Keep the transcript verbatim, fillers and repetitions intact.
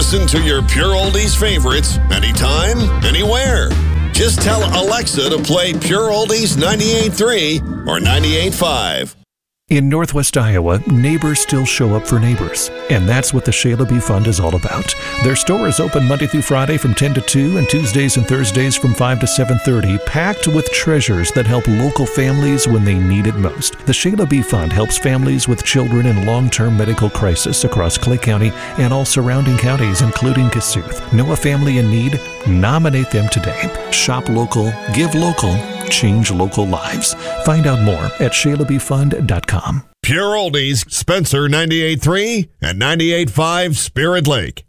Listen to your Pure Oldies favorites anytime, anywhere. Just tell Alexa to play Pure Oldies ninety-eight point three or ninety-eight point five. In Northwest Iowa, neighbors still show up for neighbors, and that's what the Shayla B Fund is all about. Their store is open Monday through Friday from ten to two and Tuesdays and Thursdays from five to seven thirty, packed with treasures that help local families when they need it most. The Shayla B Fund helps families with children in long-term medical crisis across Clay County and all surrounding counties, including Kossuth. Know a family in need? Nominate them today. Shop local, give local, change local lives. Find out more at shayla b fund dot com. Pure Oldies, Spencer ninety-eight point three and ninety-eight point five Spirit Lake.